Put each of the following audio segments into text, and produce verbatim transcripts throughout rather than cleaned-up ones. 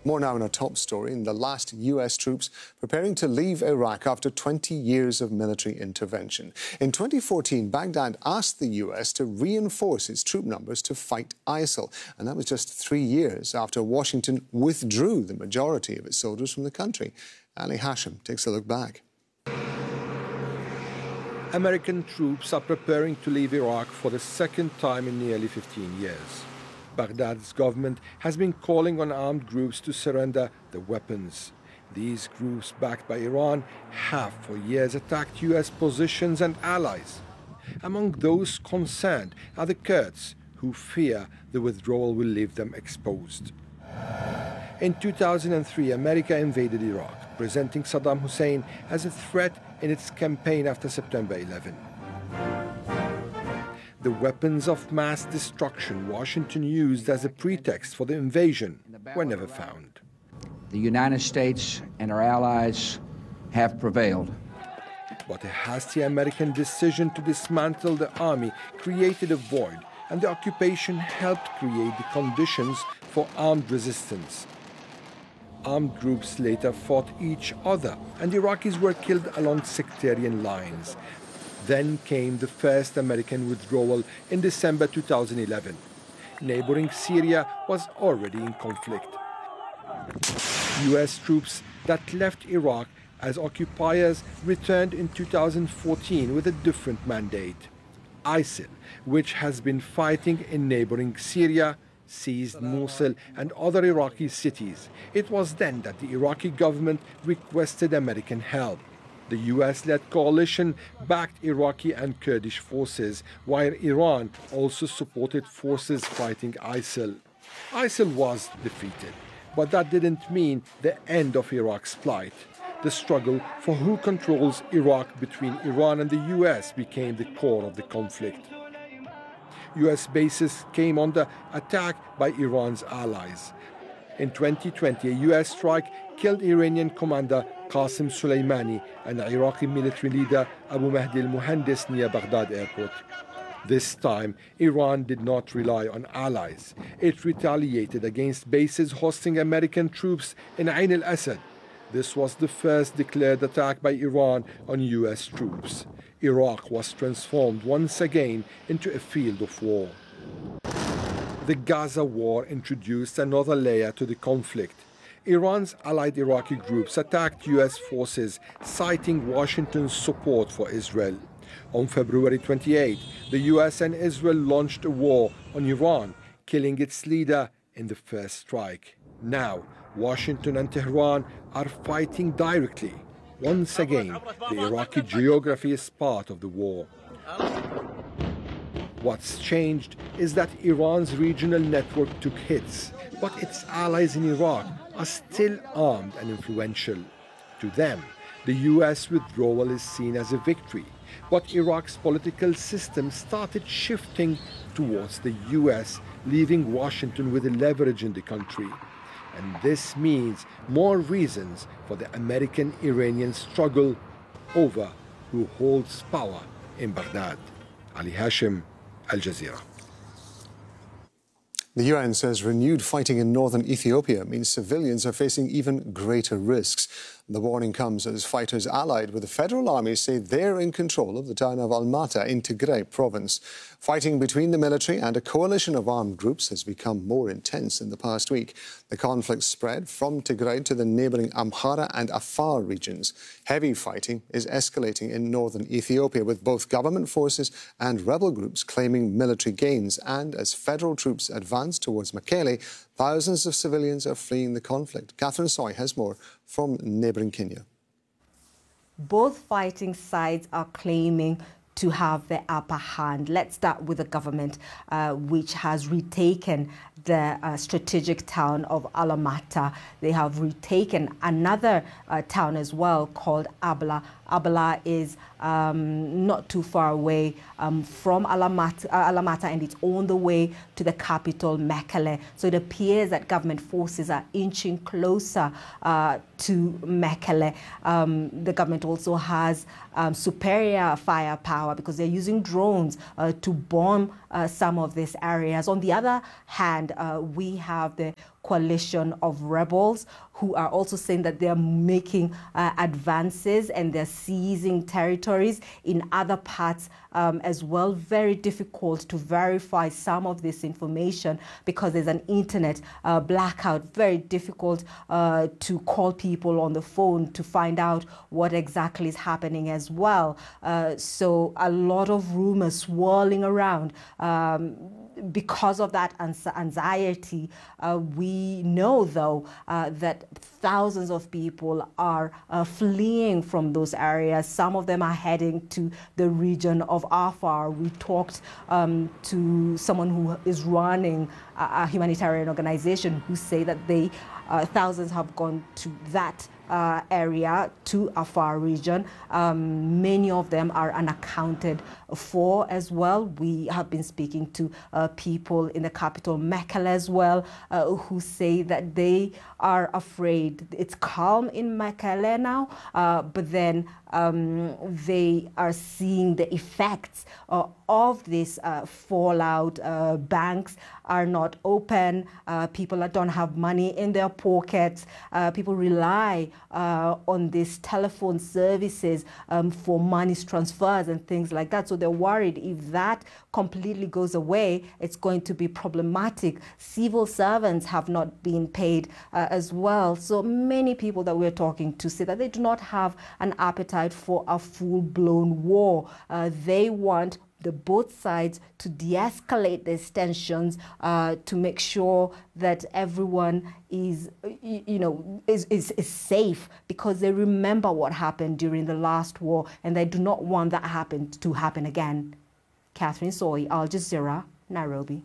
More now in our top story. In the last U S troops preparing to leave Iraq after twenty years of military intervention. In twenty fourteen, Baghdad asked the U S to reinforce its troop numbers to fight ISIL. And that was just three years after Washington withdrew the majority of its soldiers from the country. Ali Hashim takes a look back. American troops are preparing to leave Iraq for the second time in nearly fifteen years. Baghdad's government has been calling on armed groups to surrender their weapons. These groups, backed by Iran, have for years attacked U S positions and allies. Among those concerned are the Kurds, who fear the withdrawal will leave them exposed. In two thousand three, America invaded Iraq, presenting Saddam Hussein as a threat in its campaign after September eleventh. The weapons of mass destruction Washington used as a pretext for the invasion were never found. The United States and our allies have prevailed. But a hasty American decision to dismantle the army created a void, and the occupation helped create the conditions for armed resistance. Armed groups later fought each other, and Iraqis were killed along sectarian lines. Then came the first American withdrawal in December two thousand eleven. Neighboring Syria was already in conflict. U S troops that left Iraq as occupiers returned in two thousand fourteen with a different mandate. ISIL, which has been fighting in neighboring Syria, seized Mosul and other Iraqi cities. It was then that the Iraqi government requested American help. The U S-led coalition backed Iraqi and Kurdish forces, while Iran also supported forces fighting ISIL. ISIL was defeated, but that didn't mean the end of Iraq's plight. The struggle for who controls Iraq between Iran and the U S became the core of the conflict. U S bases came under attack by Iran's allies. In twenty twenty, a U S strike killed Iranian commander Qasem Soleimani and Iraqi military leader Abu Mahdi al-Muhandis near Baghdad airport. This time, Iran did not rely on allies. It retaliated against bases hosting American troops in Ain al-Asad. This was the first declared attack by Iran on U S troops. Iraq was transformed once again into a field of war. The Gaza war introduced another layer to the conflict. Iran's allied Iraqi groups attacked U S forces, citing Washington's support for Israel. On February twenty-eighth, the U S and Israel launched a war on Iran, killing its leader in the first strike. Now, Washington and Tehran are fighting directly. Once again, the Iraqi geography is part of the war. What's changed is that Iran's regional network took hits, but its allies in Iraq are still armed and influential. To them, the U S withdrawal is seen as a victory, but Iraq's political system started shifting towards the U S, leaving Washington with a leverage in the country. And this means more reasons for the American-Iranian struggle over who holds power in Baghdad. Ali Hashim, Al Jazeera. The U N says renewed fighting in northern Ethiopia means civilians are facing even greater risks. The warning comes as fighters allied with the federal army say they're in control of the town of Almata in Tigray province. Fighting between the military and a coalition of armed groups has become more intense in the past week. The conflict spread from Tigray to the neighbouring Amhara and Afar regions. Heavy fighting is escalating in northern Ethiopia, with both government forces and rebel groups claiming military gains. And as federal troops advance towards Mekele, thousands of civilians are fleeing the conflict. Catherine Soy has more from neighbouring Kenya. Both fighting sides are claiming to have the upper hand. Let's start with the government, uh, which has retaken the uh, strategic town of Alamata. They have retaken another uh, town as well called Abla. Abla is um, not too far away um, from Alamata, uh, Alamata, and it's on the way to the capital, Mekele. So it appears that government forces are inching closer uh, to Mekele. Um, the government also has um, superior firepower because they're using drones uh, to bomb uh, some of these areas. On the other hand, uh, we have the coalition of rebels who are also saying that they're making uh, advances and they're seizing territories in other parts um, as well. Very difficult to verify some of this information because there's an internet uh, blackout. Very difficult uh, to call people on the phone to find out what exactly is happening as well. Uh, so a lot of rumors swirling around. Um, Because of that anxiety, uh, we know, though, uh, that thousands of people are uh, fleeing from those areas. Some of them are heading to the region of Afar. We talked um, to someone who is running a, a humanitarian organization who say that they, uh, thousands have gone to that Uh, area, to Afar region. Um, many of them are unaccounted for as well. We have been speaking to uh, people in the capital, Mekelle, as well, uh, who say that they are afraid. It's calm in Mekelle now, uh, but then um, they are seeing the effects uh, of this uh, fallout. Uh, banks are not open. Uh, people that don't have money in their pockets. Uh, people rely uh, on these telephone services um, for money transfers and things like that. So they're worried if that completely goes away, it's going to be problematic. Civil servants have not been paid uh, as well. So many people that we're talking to say that they do not have an appetite for a full-blown war. Uh, they want the both sides to de-escalate these tensions, uh, to make sure that everyone is, you, you know, is, is, is safe, because they remember what happened during the last war and they do not want that happen to happen again. Catherine Soy, Al Jazeera, Nairobi.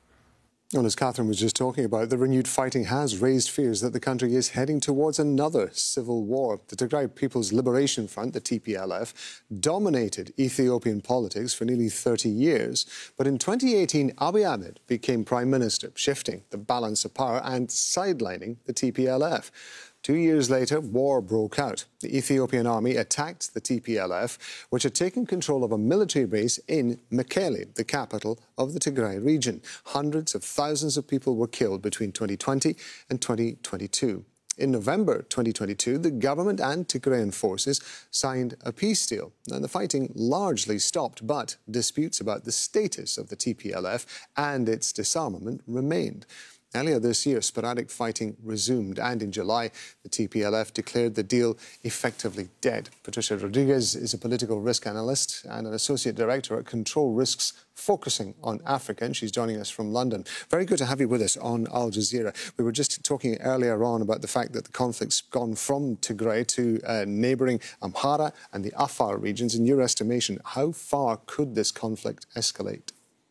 And as Catherine was just talking about, the renewed fighting has raised fears that the country is heading towards another civil war. The Tigray People's Liberation Front, the T P L F, dominated Ethiopian politics for nearly thirty years. But in twenty eighteen, Abiy Ahmed became prime minister, shifting the balance of power and sidelining the T P L F. Two years later, war broke out. The Ethiopian army attacked the T P L F, which had taken control of a military base in Mekelle, the capital of the Tigray region. Hundreds of thousands of people were killed between twenty twenty and twenty twenty-two. In November twenty twenty-two, the government and Tigrayan forces signed a peace deal, and the fighting largely stopped, but disputes about the status of the T P L F and its disarmament remained. Earlier this year, sporadic fighting resumed, and in July, the T P L F declared the deal effectively dead. Patricia Rodriguez is a political risk analyst and an associate director at Control Risks, focusing on Africa, and she's joining us from London. Very good to have you with us on Al Jazeera. We were just talking earlier on about the fact that the conflict's gone from Tigray to uh, neighbouring Amhara and the Afar regions. In your estimation, how far could this conflict escalate?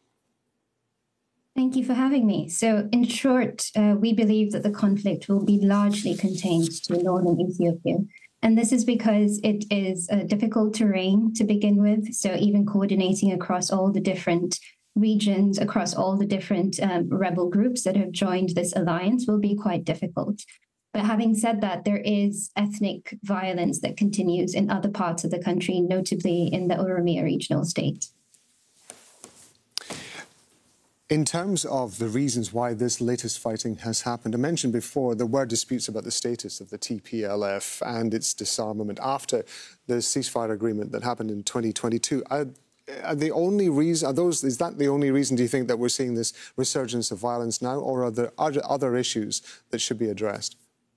Thank you for having me. So in short, uh, we believe that the conflict will be largely contained to northern Ethiopia. And this is because it is a difficult terrain to begin with. So even coordinating across all the different regions, across all the different um, rebel groups that have joined this alliance will be quite difficult. But having said that, there is ethnic violence that continues in other parts of the country, notably in the Oromia regional state. In terms of the reasons why this latest fighting has happened, I mentioned before there were disputes about the status of the T P L F and its disarmament after the ceasefire agreement that happened in twenty twenty-two. Are, are the only reason, are those, is that the only reason, do you think, that we're seeing this resurgence of violence now, or are there other issues that should be addressed?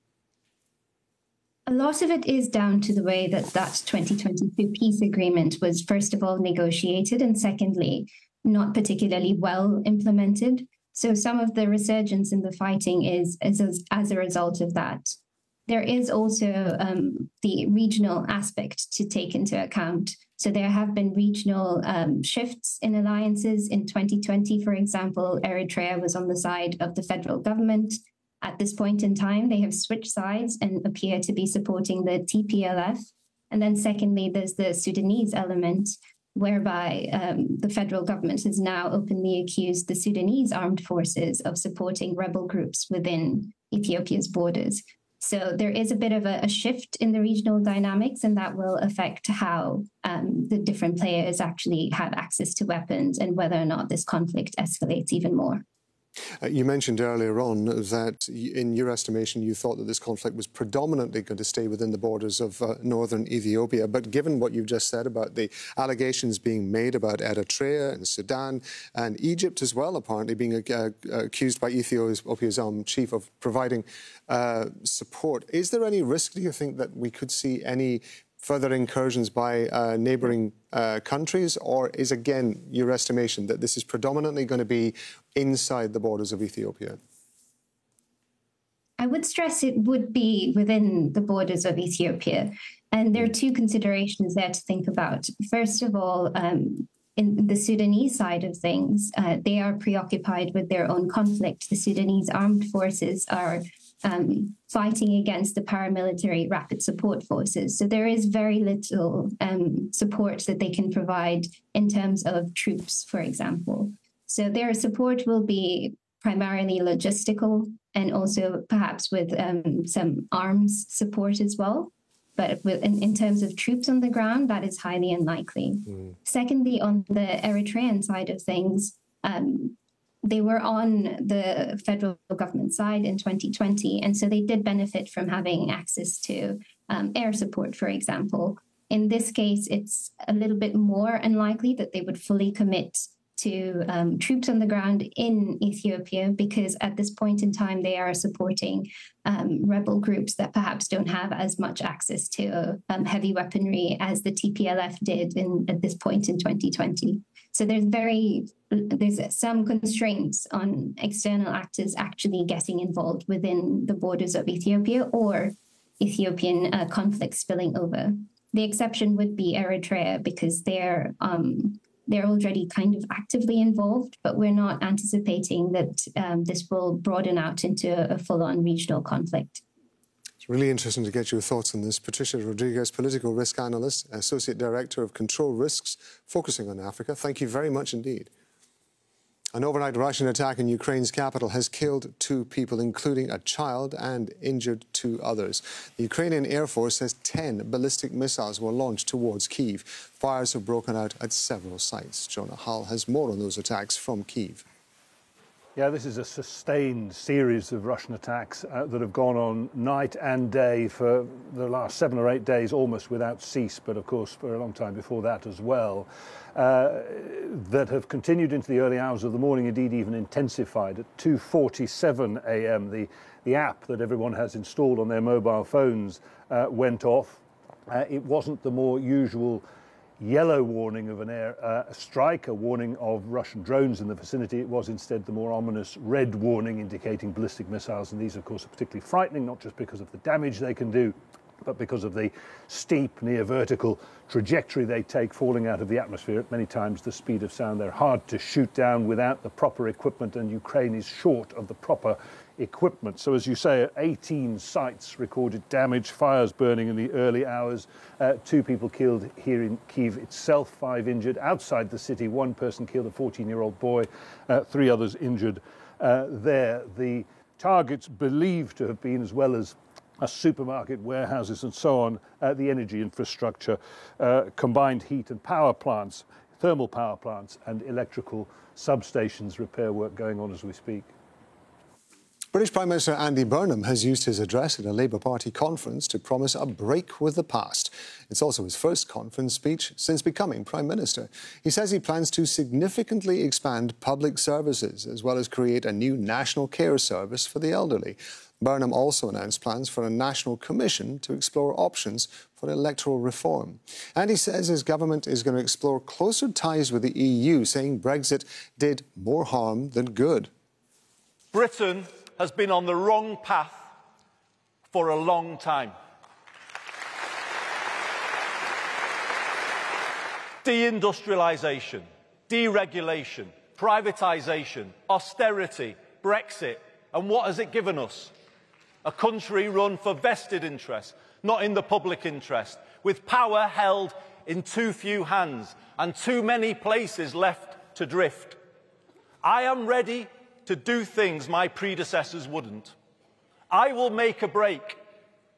A lot of it is down to the way that that twenty twenty-two peace agreement was, first of all, negotiated, and secondly, not particularly well implemented. So some of the resurgence in the fighting is, is as, as a result of that. There is also um, the regional aspect to take into account. So there have been regional um, shifts in alliances. In twenty twenty, for example, Eritrea was on the side of the federal government. At this point in time, they have switched sides and appear to be supporting the T P L F. And then secondly, there's the Sudanese element, whereby um, the federal government has now openly accused the Sudanese armed forces of supporting rebel groups within Ethiopia's borders. So there is a bit of a, a shift in the regional dynamics, and that will affect how um, the different players actually have access to weapons and whether or not this conflict escalates even more. Uh, you mentioned earlier on that, in your estimation, you thought that this conflict was predominantly going to stay within the borders of uh, northern Ethiopia. But given what you've just said about the allegations being made about Eritrea and Sudan and Egypt as well, apparently being uh, accused by Ethiopia's um, chief of providing uh, support, is there any risk, do you think, that we could see any further incursions by uh, neighbouring uh, countries, or is, again, your estimation that this is predominantly going to be inside the borders of Ethiopia? I would stress it would be within the borders of Ethiopia. And there are two considerations there to think about. First of all, um, in the Sudanese side of things, uh, they are preoccupied with their own conflict. The Sudanese armed forces are Um, fighting against the paramilitary rapid support forces. So there is very little um, support that they can provide in terms of troops, for example. So their support will be primarily logistical and also perhaps with um, some arms support as well. But with, in, in terms of troops on the ground, that is highly unlikely. Mm. Secondly, on the Eritrean side of things, um, they were on the federal government side in twenty twenty, and so they did benefit from having access to um, air support, for example. In this case, it's a little bit more unlikely that they would fully commit to um, troops on the ground in Ethiopia, because at this point in time, they are supporting um, rebel groups that perhaps don't have as much access to um, heavy weaponry as the T P L F did in, at this point in twenty twenty. So there's very there's some constraints on external actors actually getting involved within the borders of Ethiopia or Ethiopian uh, conflicts spilling over. The exception would be Eritrea, because they're um, they're already kind of actively involved, but we're not anticipating that um, this will broaden out into a full-on regional conflict. It's really interesting to get your thoughts on this. Patricia Rodriguez, political risk analyst, Associate Director of Control Risks, focusing on Africa. Thank you very much indeed. An overnight Russian attack in Ukraine's capital has killed two people, including a child, and injured two others. The Ukrainian Air Force says ten ballistic missiles were launched towards Kyiv. Fires have broken out at several sites. Jonah Hull has more on those attacks from Kyiv. Yeah, this is a sustained series of Russian attacks uh, that have gone on night and day for the last seven or eight days, almost without cease, but of course for a long time before that as well, uh, that have continued into the early hours of the morning, indeed even intensified. At two forty-seven a m, the, the app that everyone has installed on their mobile phones uh, went off. Uh, it wasn't the more usual yellow warning of an air uh, strike, a warning of Russian drones in the vicinity. It was instead the more ominous red warning indicating ballistic missiles. And these, of course, are particularly frightening, not just because of the damage they can do, but because of the steep, near vertical trajectory they take falling out of the atmosphere at many times the speed of sound. They're hard to shoot down without the proper equipment, and Ukraine is short of the proper equipment. So, as you say, eighteen sites recorded damage, fires burning in the early hours, uh, two people killed here in Kyiv itself, five injured. Outside the city, one person killed, a fourteen-year-old boy, uh, three others injured uh, there. The targets believed to have been, as well as a supermarket, warehouses and so on, uh, the energy infrastructure, uh, combined heat and power plants, thermal power plants and electrical substations, repair work going on as we speak. British Prime Minister Andy Burnham has used his address at a Labour Party conference to promise a break with the past. It's also his first conference speech since becoming Prime Minister. He says he plans to significantly expand public services, as well as create a new national care service for the elderly. Burnham also announced plans for a national commission to explore options for electoral reform. And he says his government is going to explore closer ties with the E U, saying Brexit did more harm than good. Britain has been on the wrong path for a long time. Deindustrialisation, deregulation, privatisation, austerity, Brexit. And what has it given us? A country run for vested interests, not in the public interest, with power held in too few hands and too many places left to drift. I am ready to do things my predecessors wouldn't. I will make a break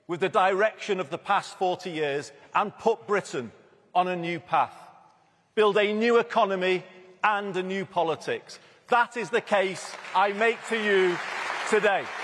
with the direction of the past forty years and put Britain on a new path. Build a new economy and a new politics. That is the case I make to you today.